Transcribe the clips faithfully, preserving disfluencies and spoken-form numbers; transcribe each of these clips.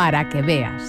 para que veas.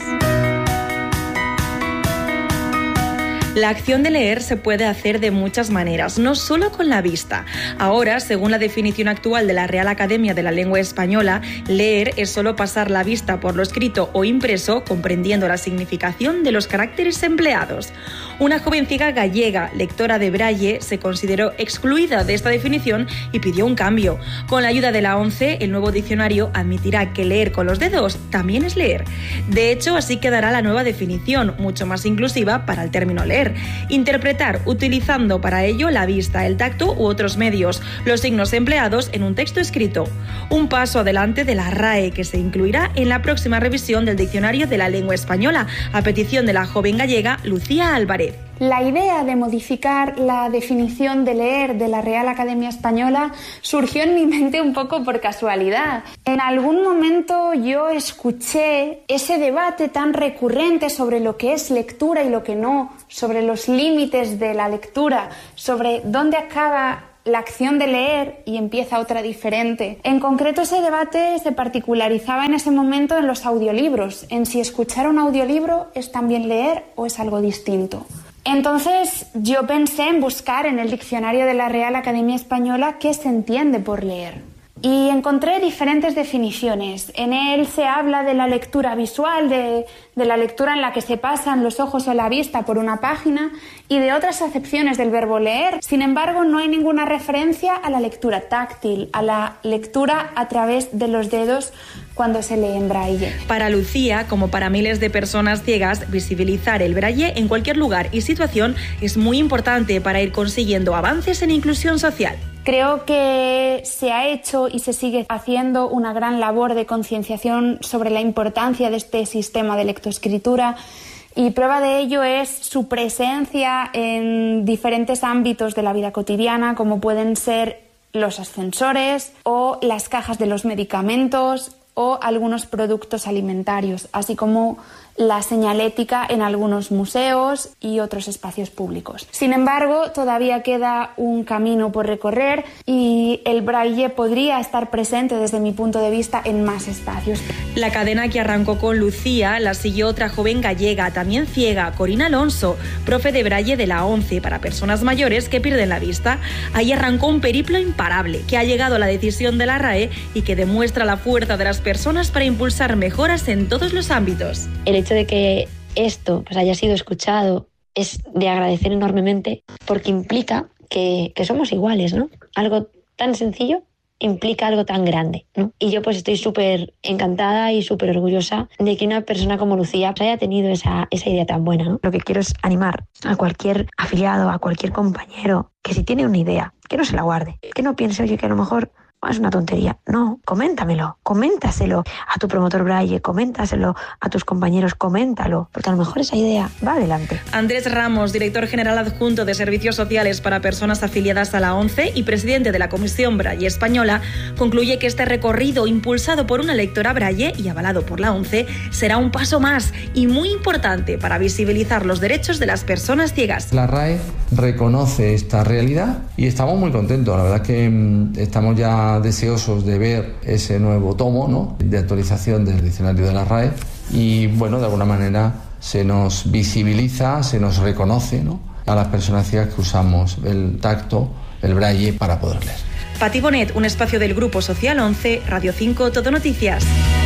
La acción de leer se puede hacer de muchas maneras, no solo con la vista. Ahora, según la definición actual de la Real Academia de la Lengua Española, leer es solo pasar la vista por lo escrito o impreso, comprendiendo la significación de los caracteres empleados. Una joven ciega gallega, lectora de Braille, se consideró excluida de esta definición y pidió un cambio. Con la ayuda de la ONCE, el nuevo diccionario admitirá que leer con los dedos también es leer. De hecho, así quedará la nueva definición, mucho más inclusiva para el término leer. Interpretar utilizando para ello la vista, el tacto u otros medios, los signos empleados en un texto escrito. Un paso adelante de la RAE que se incluirá en la próxima revisión del Diccionario de la Lengua Española, a petición de la joven gallega Lucía Álvarez. La idea de modificar la definición de leer de la Real Academia Española surgió en mi mente un poco por casualidad. En algún momento yo escuché ese debate tan recurrente sobre lo que es lectura y lo que no, sobre los límites de la lectura, sobre dónde acaba la acción de leer y empieza otra diferente. En concreto, ese debate se particularizaba en ese momento en los audiolibros, en si escuchar un audiolibro es también leer o es algo distinto. Entonces yo pensé en buscar en el diccionario de la Real Academia Española qué se entiende por leer. Y encontré diferentes definiciones. En él se habla de la lectura visual, de, de la lectura en la que se pasan los ojos o la vista por una página y de otras acepciones del verbo leer. Sin embargo, no hay ninguna referencia a la lectura táctil, a la lectura a través de los dedos cuando se lee en braille. Para Lucía, como para miles de personas ciegas, visibilizar el braille en cualquier lugar y situación es muy importante para ir consiguiendo avances en inclusión social. Creo que se ha hecho y se sigue haciendo una gran labor de concienciación sobre la importancia de este sistema de lectoescritura y prueba de ello es su presencia en diferentes ámbitos de la vida cotidiana, como pueden ser los ascensores o las cajas de los medicamentos o algunos productos alimentarios, así como la señalética en algunos museos y otros espacios públicos. Sin embargo, todavía queda un camino por recorrer y el braille podría estar presente desde mi punto de vista en más espacios. La cadena que arrancó con Lucía la siguió otra joven gallega, también ciega, Corina Alonso, profe de braille de la ONCE para personas mayores que pierden la vista. Ahí arrancó un periplo imparable que ha llegado a la decisión de la RAE y que demuestra la fuerza de las personas para impulsar mejoras en todos los ámbitos. El hecho de que esto pues, haya sido escuchado es de agradecer enormemente porque implica que, que somos iguales, ¿no? Algo tan sencillo implica algo tan grande, ¿no? Y yo pues estoy súper encantada y súper orgullosa de que una persona como Lucía pues, haya tenido esa, esa idea tan buena, ¿no? Lo que quiero es animar a cualquier afiliado, a cualquier compañero, que si tiene una idea, que no se la guarde, que no piense, oye, que a lo mejor es una tontería. No, coméntamelo, coméntaselo a tu promotor braille, coméntaselo a tus compañeros, coméntalo, porque a lo mejor esa idea va adelante. Andrés Ramos, director general adjunto de Servicios Sociales para Personas afiliadas a la ONCE y presidente de la Comisión Braille Española, concluye que este recorrido impulsado por una lectora braille y avalado por la ONCE será un paso más y muy importante para visibilizar los derechos de las personas ciegas. La RAE reconoce esta realidad y estamos muy contentos. La verdad es que mmm, estamos ya deseosos de ver ese nuevo tomo, ¿no?, de actualización del diccionario de la RAE y, bueno, de alguna manera se nos visibiliza, se nos reconoce, ¿no?, a las personas ciegas que usamos el tacto, el braille para poder leer. Pati Bonet, un espacio del Grupo Social ONCE, Radio cinco, Todo Noticias.